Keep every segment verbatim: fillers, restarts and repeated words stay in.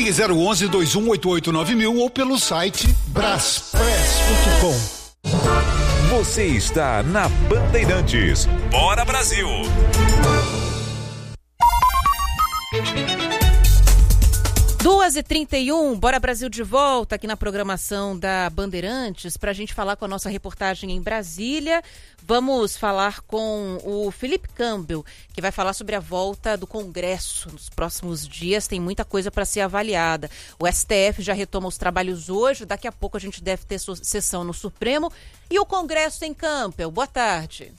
Ligue zero onze, dois um oito oito, nove mil ou pelo site braspress ponto com. Você está na Bandeirantes. Bora Brasil! duas e trinta e um, Bora Brasil de volta aqui na programação da Bandeirantes para a gente falar com a nossa reportagem em Brasília. Vamos falar com o Felipe Campbell, que vai falar sobre a volta do Congresso nos próximos dias. Tem muita coisa para ser avaliada. O S T F já retoma os trabalhos hoje, daqui a pouco a gente deve ter sessão no Supremo. E o Congresso em Campbell, boa tarde.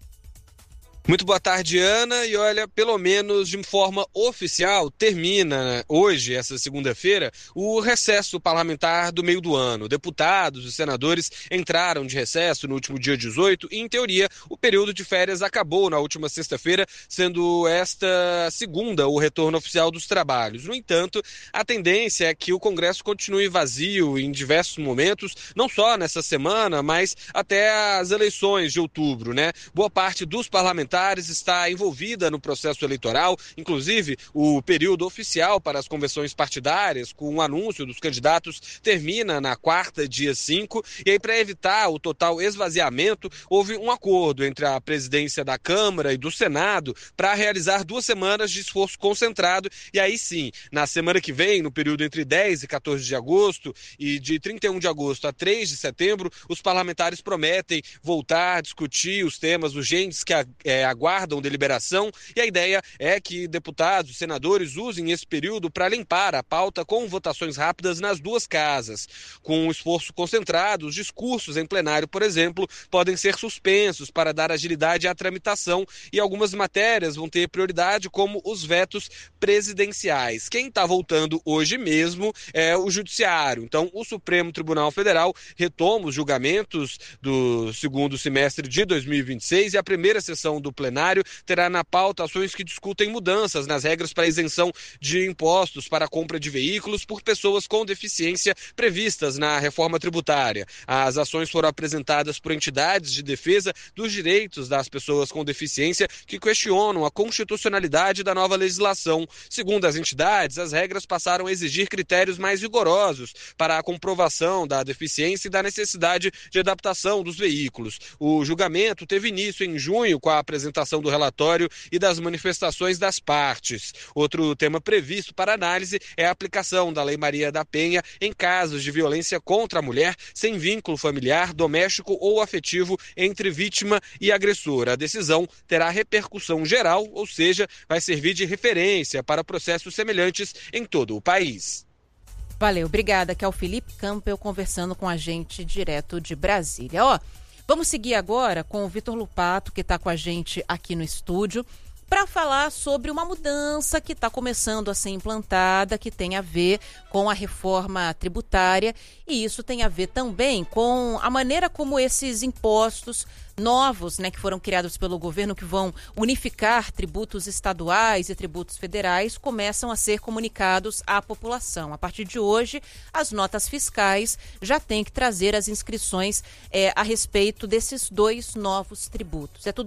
Muito boa tarde, Ana. E olha, pelo menos de forma oficial, termina hoje, essa segunda-feira, o recesso parlamentar do meio do ano. Deputados e senadores entraram de recesso no último dia dezoito e, em teoria, o período de férias acabou na última sexta-feira, sendo esta segunda o retorno oficial dos trabalhos. No entanto, a tendência é que o Congresso continue vazio em diversos momentos, não só nessa semana, mas até as eleições de outubro, né? Boa parte dos parlamentares está envolvida no processo eleitoral, inclusive o período oficial para as convenções partidárias, com o anúncio dos candidatos, termina na quarta, dia cinco, e aí para evitar o total esvaziamento, houve um acordo entre a presidência da Câmara e do Senado para realizar duas semanas de esforço concentrado, e aí sim, na semana que vem, no período entre dez e quatorze de agosto e de trinta e um de agosto a três de setembro, os parlamentares prometem voltar a discutir os temas urgentes que é, aguardam deliberação, e a ideia é que deputados e senadores usem esse período para limpar a pauta com votações rápidas nas duas casas. Com um esforço concentrado, os discursos em plenário, por exemplo, podem ser suspensos para dar agilidade à tramitação, e algumas matérias vão ter prioridade, como os vetos presidenciais. Quem está voltando hoje mesmo é o Judiciário. Então, o Supremo Tribunal Federal retoma os julgamentos do segundo semestre de dois mil e vinte e seis, e a primeira sessão do plenário terá na pauta ações que discutem mudanças nas regras para isenção de impostos para a compra de veículos por pessoas com deficiência previstas na reforma tributária. As ações foram apresentadas por entidades de defesa dos direitos das pessoas com deficiência que questionam a constitucionalidade da nova legislação. Segundo as entidades, as regras passaram a exigir critérios mais rigorosos para a comprovação da deficiência e da necessidade de adaptação dos veículos. O julgamento teve início em junho com a apresentação do relatório e das manifestações das partes. Outro tema previsto para análise é a aplicação da Lei Maria da Penha em casos de violência contra a mulher sem vínculo familiar, doméstico ou afetivo entre vítima e agressor. A decisão terá repercussão geral, ou seja, vai servir de referência para processos semelhantes em todo o país. Valeu, obrigada, que é o Felipe Campbell conversando com a gente direto de Brasília. Ó, vamos seguir agora com o Vitor Lupato, que está com a gente aqui no estúdio, para falar sobre uma mudança que está começando a ser implantada, que tem a ver com a reforma tributária, e isso tem a ver também com a maneira como esses impostos novos, né, que foram criados pelo governo, que vão unificar tributos estaduais e tributos federais, começam a ser comunicados à população. A partir de hoje, as notas fiscais já têm que trazer as inscrições é, a respeito desses dois novos tributos. É tudo